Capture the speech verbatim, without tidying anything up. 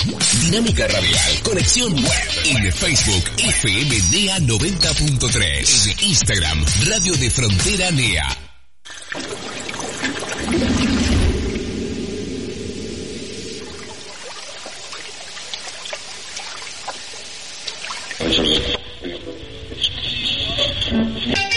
Dinámica Radial, conexión web. En Facebook, F M N E A noventa punto tres. En Instagram, Radio de Frontera N E A. Thank you.